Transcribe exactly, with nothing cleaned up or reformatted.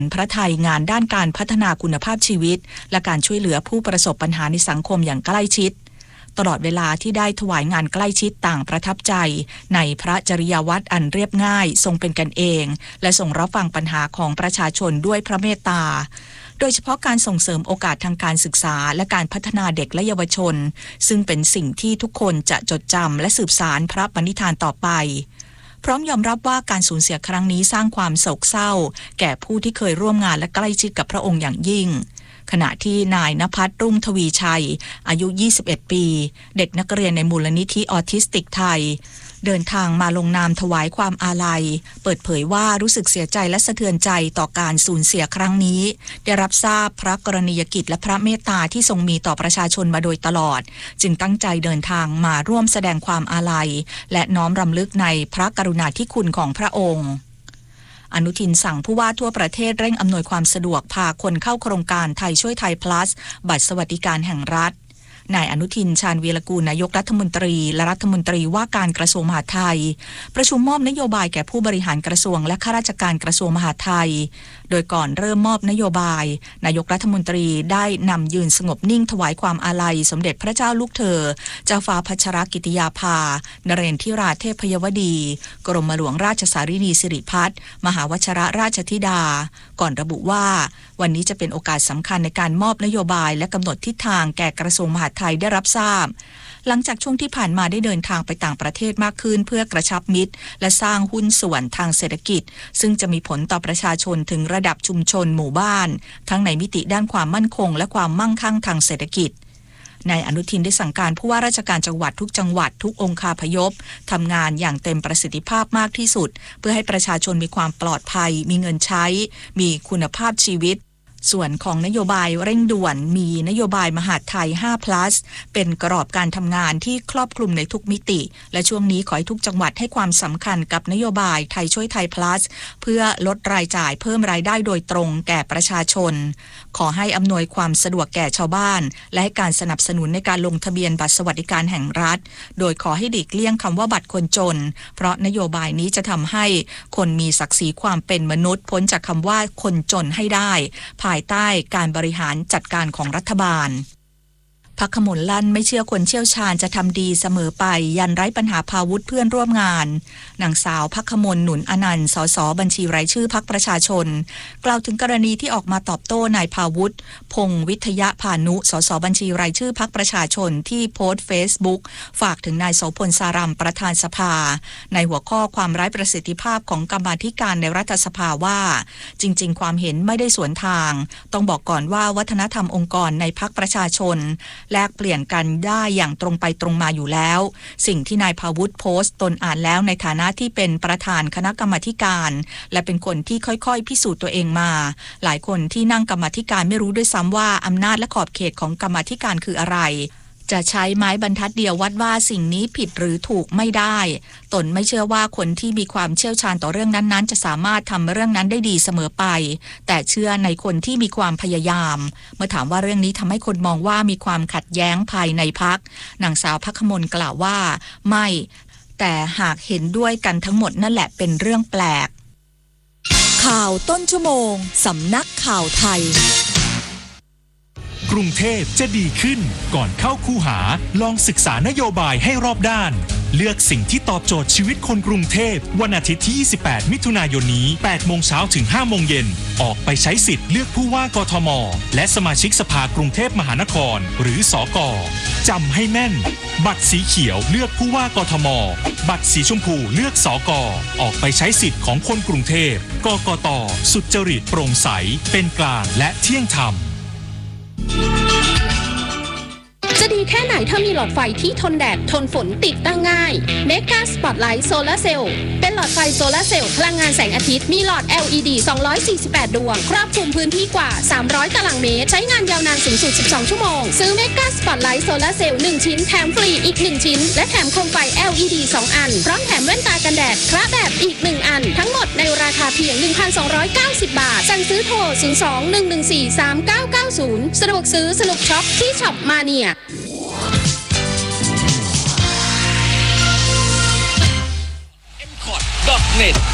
พระทัยงานด้านการพัฒนาคุณภาพชีวิตและการช่วยเหลือผู้ประสบปัญหาในสังคมอย่างใกล้ชิดตลอดเวลาที่ได้ถวายงานใกล้ชิดต่างประทับใจในพระจริยวัตรอันเรียบง่ายทรงเป็นกันเองและทรงรับฟังปัญหาของประชาชนด้วยพระเมตตาโดยเฉพาะการส่งเสริมโอกาสทางการศึกษาและการพัฒนาเด็กและเยาวชนซึ่งเป็นสิ่งที่ทุกคนจะจดจำและสืบสานพระปณิธานต่อไปพร้อมยอมรับว่าการสูญเสียครั้งนี้สร้างความโศกเศร้าแก่ผู้ที่เคยร่วมงานและใกล้ชิดกับพระองค์อย่างยิ่งขณะที่นายณภัทร รุ่งทวีชัยอายุยี่สิบเอ็ดปีเด็กนักเรียนในมูลนิธิออทิสติกไทยเดินทางมาลงนามถวายความอาลัยเปิดเผยว่ารู้สึกเสียใจและสะเทือนใจต่อการสูญเสียครั้งนี้ได้รับทราบพระกรณียกิจและพระเมตตาที่ทรงมีต่อประชาชนมาโดยตลอดจึงตั้งใจเดินทางมาร่วมแสดงความอาลัยและน้อมรำลึกในพระกรุณาธิคุณของพระองค์อนุทินสั่งผู้ว่าทั่วประเทศเร่งอำนวยความสะดวกพาคนเข้าโครงการไทยช่วยไทย plus บัตรสวัสดิการแห่งรัฐนายอนุทินชาญวีรกูลนายกรัฐมนตรีและรัฐมนตรีว่าการกระทรวงมหาดไทยประชุมมอบนโยบายแก่ผู้บริหารกระทรวงและข้าราชการกระทรวงมหาดไทยโดยก่อนเริ่มมอบนโยบายนายกรัฐมนตรีได้นำยืนสงบนิ่งถวายความอาลัยสมเด็จพระเจ้าลูกเธอเจ้าฟ้าพัชรกิติยาภานเรนทิราเทพยวดีกรมหลวงราชสารินีสิริพัฒน์มหาวชรราชธิดาก่อนระบุว่าวันนี้จะเป็นโอกาสสำคัญในการมอบนโยบายและกำหนดทิศทางแก่กระทรวงมหาดไทยได้รับทราบหลังจากช่วงที่ผ่านมาได้เดินทางไปต่างประเทศมากขึ้นเพื่อกระชับมิตรและสร้างหุ้นส่วนทางเศรษฐกิจซึ่งจะมีผลต่อประชาชนถึงระดับชุมชนหมู่บ้านทั้งในมิติด้านความมั่นคงและความมั่งคั่งทางเศรษฐกิจนายอนุทินได้สั่งการผู้ว่าราชการจังหวัดทุกจังหวัดทุกองคาพยพทำงานอย่างเต็มประสิทธิภาพมากที่สุดเพื่อให้ประชาชนมีความปลอดภัยมีเงินใช้มีคุณภาพชีวิตส่วนของนโยบายเร่งด่วนมีนโยบายมหาดไทย ห้า plus เป็นกรอบการทำงานที่ครอบคลุมในทุกมิติและช่วงนี้ขอให้ทุกจังหวัดให้ความสำคัญกับนโยบายไทยช่วยไทย plus เพื่อลดรายจ่ายเพิ่มรายได้โดยตรงแก่ประชาชนขอให้อำนวยความสะดวกแก่ชาวบ้านและให้การสนับสนุนในการลงทะเบียนบัตรสวัสดิการแห่งรัฐโดยขอให้หลีกเลี่ยงคำว่าบัตรคนจนเพราะนโยบายนี้จะทำให้คนมีศักดิ์ศรีความเป็นมนุษย์พ้นจากคำว่าคนจนให้ได้ภายใต้การบริหารจัดการของรัฐบาลพักขมลลั่นไม่เชื่อคนเชี่ยวชาญจะทำดีเสมอไปยันไร้ปัญหาพาวุธเพื่อนร่วมงานนางสาวพักขมลหนุนอนันต์สสบัญชีรายชื่อพรรคประชาชนกล่าวถึงกรณีที่ออกมาตอบโต้นายพาวุธพงษ์วิทยพานุสสบัญชีรายชื่อพรรคประชาชนที่โพสต์เฟซบุ๊กฝากถึงนายโสพลสารัมประธานสภาในหัวข้อความไร้ประสิทธิภาพของกรรมาธิการในรัฐสภาว่าจริงๆความเห็นไม่ได้สวนทางต้องบอกก่อนว่าวัฒนธรรมองค์กรในพรรคประชาชนแลกเปลี่ยนกันได้อย่างตรงไปตรงมาอยู่แล้วสิ่งที่นายพาวุฒิโพสต์ตนอ่านแล้วในฐานะที่เป็นประธานคณะกรรมาธิการและเป็นคนที่ค่อยๆพิสูจน์ตัวเองมาหลายคนที่นั่งกรรมาธิการไม่รู้ด้วยซ้ำว่าอำนาจและขอบเขตของกรรมาธิการคืออะไรจะใช้ไม้บรรทัดเดียววัดว่าสิ่งนี้ผิดหรือถูกไม่ได้ตนไม่เชื่อว่าคนที่มีความเชี่ยวชาญต่อเรื่องนั้นๆจะสามารถทำเรื่องนั้นได้ดีเสมอไปแต่เชื่อในคนที่มีความพยายามเมื่อถามว่าเรื่องนี้ทำให้คนมองว่ามีความขัดแย้งภายในพรรคนางสาวพักขมลกล่าวว่าไม่แต่หากเห็นด้วยกันทั้งหมดนั่นแหละเป็นเรื่องแปลกข่าวต้นชั่วโมงสำนักข่าวไทยกรุงเทพจะดีขึ้นก่อนเข้าคูหาลองศึกษานโยบายให้รอบด้านเลือกสิ่งที่ตอบโจทย์ชีวิตคนกรุงเทพวันอาทิตย์ที่ยี่สิบแปดมิถุนายนนี้แปดโมงเช้าถึงห้าโมงเย็นออกไปใช้สิทธิ์เลือกผู้ว่ากทมและสมาชิกสภากรุงเทพมหานครหรือสก.จำให้แม่นบัตรสีเขียวเลือกผู้ว่ากทมบัตรสีชมพูเลือกสก.ออกไปใช้สิทธิ์ของคนกรุงเทพกกต.สุจริตโปร่งใสเป็นกลางและเที่ยงธรรมจะดีแค่ไหนถ้ามีหลอดไฟที่ทนแดดทนฝนติดตั้งง่าย Mega Spotlight Solar Cell เป็นหลอดไฟโซลาร์เซลล์พลังงานแสงอาทิตย์มีหลอด แอล อี ดี สองร้อยสี่สิบแปดดวงครอบคลุมพื้นที่กว่าสามร้อยตารางเมตรใช้งานยาวนานสูงสุดสิบสองชั่วโมงซื้อ Mega Spotlight Solar Cell หนึ่งชิ้นแถมฟรีอีกหนึ่งชิ้นและแถมโคมไฟ แอล อี ดี สองอันพร้อมแถมแว่นตากันแดดคระแบบอีกหนึ่งอันทั้งหมดในราคาเพียง หนึ่งพันสองร้อยเก้าสิบ บาทสั่งซื้อโทรศูนย์ สอง หนึ่ง หนึ่ง สี่ สาม เก้า เก้า ศูนย์สะดวกซื้อสนุกช็อปที่ช็อปมาเนียเน็ต